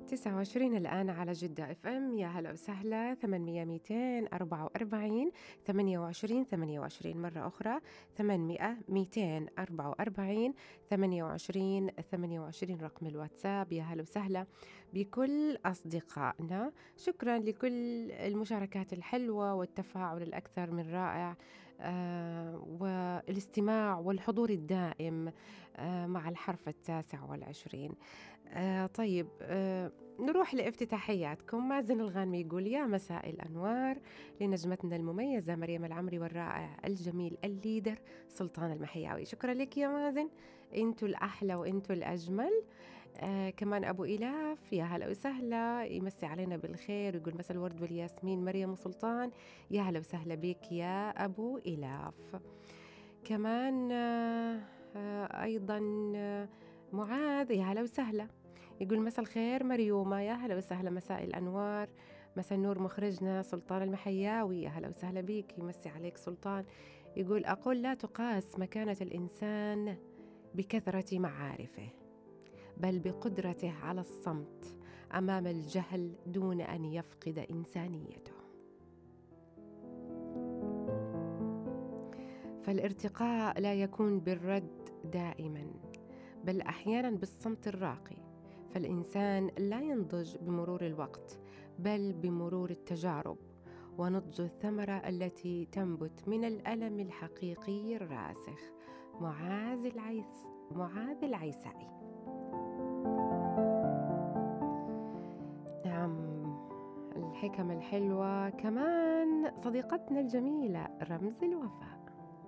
29 الآن على جدة اف ام. يا هلا وسهلا. 800 244 28 مرة أخرى. 800 244 28 رقم الواتساب. يا هلا وسهلا بكل أصدقائنا. شكرا لكل المشاركات الحلوة والتفاعل الأكثر من رائع، والاستماع والحضور الدائم مع الحرف 29. طيب، نروح لافتتاحياتكم. مازن الغانمي يقول يا مساء الأنوار لنجمتنا المميزة مريم العمري والرائع الجميل الليدر سلطان المحياوي. شكرا لك يا مازن، انتوا الأحلى وانتوا الأجمل. كمان أبو إلاف يا هلا وسهلا، يمسي علينا بالخير ويقول مساء الورد والياسمين مريم وسلطان. يا هلا وسهلا بك يا أبو إلاف. كمان أيضا معاذ يا هلا وسهلا، يقول مساء الخير مريومة. يا هلا وسهلا، مساء الأنوار، مساء النور مخرجنا سلطان المحياوي. يا هلا وسهلا بيك، يمسي عليك سلطان. يقول أقول لا تقاس مكانة الإنسان بكثرة معارفه، بل بقدرته على الصمت أمام الجهل دون أن يفقد إنسانيته. فالارتقاء لا يكون بالرد دائما، بل أحيانا بالصمت الراقي. فالإنسان لا ينضج بمرور الوقت، بل بمرور التجارب ونضج الثمرة التي تنبت من الألم الحقيقي الراسخ. معاذ العيسائي. نعم، الحكم الحلوة. كمان صديقتنا الجميلة رمز الوفاء.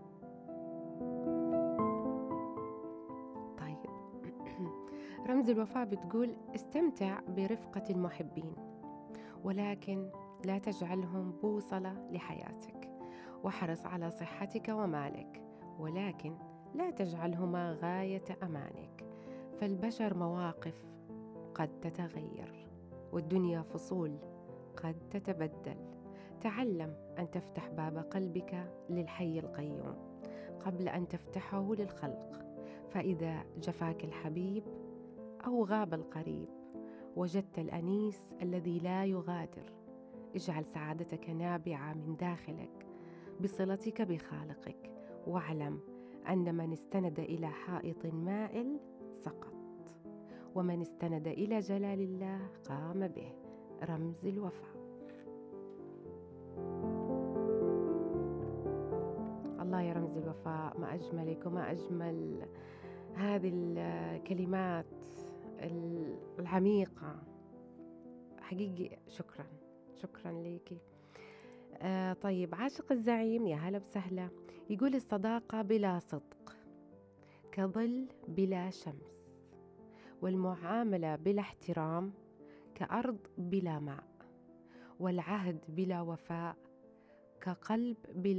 طيب رمز الوفاء بتقول استمتع برفقة المحبين، ولكن لا تجعلهم بوصلة لحياتك، واحرص على صحتك ومالك، ولكن لا تجعلهما غاية أمانك. فالبشر مواقف قد تتغير، والدنيا فصول قد تتبدل. تعلم أن تفتح باب قلبك للحي القيوم قبل أن تفتحه للخلق. فإذا جفاك الحبيب أو غاب القريب، وجدت الأنيس الذي لا يغادر. اجعل سعادتك نابعة من داخلك بصلتك بخالقك، واعلم أن من استند إلى حائط مائل سقط، ومن استند إلى جلال الله قام به. رمز الوفاء. الله يا رمز الوفاء، ما أجملك وما أجمل هذه الكلمات العميقة. حقيقي شكرا ليكي. طيب، عاشق الزعيم يا هلا وسهلا، يقول الصداقة بلا صدق كظل بلا شمس، والمعاملة بلا احترام كأرض بلا ماء، والعهد بلا وفاء كقلب بلا